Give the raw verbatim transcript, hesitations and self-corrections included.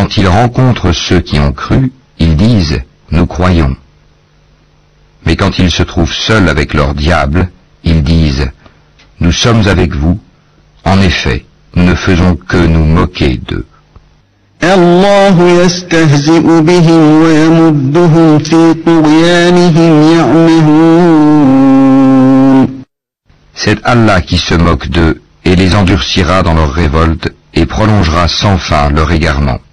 quand ils rencontrent ceux qui ont cru, ils disent « Nous croyons ». Mais quand ils se trouvent seuls avec leur diable, ils disent « Nous sommes avec vous. En effet, nous ne faisons que nous moquer d'eux. » الله يستهزئ بهم ويمدهم في طغيانهم يعمهون. C'est Allah qui se moque d'eux et les endurcira dans leur révolte et prolongera sans fin leur égarement.